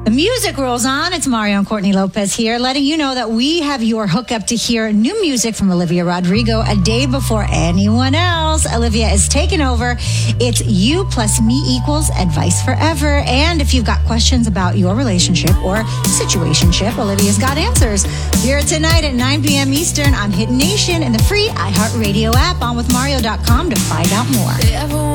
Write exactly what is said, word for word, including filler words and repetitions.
The music rolls on. It's Mario and Courtney Lopez here, letting you know that we have your hookup to hear new music from Olivia Rodrigo a day before anyone else. Olivia is taking over. It's You Plus Me Equals Advice Forever. And if you've got questions about your relationship or situationship, Olivia's got answers. Hear it tonight at nine p.m. Eastern on Hit Nation and the free iHeartRadio app, on with mario dot com to find out more.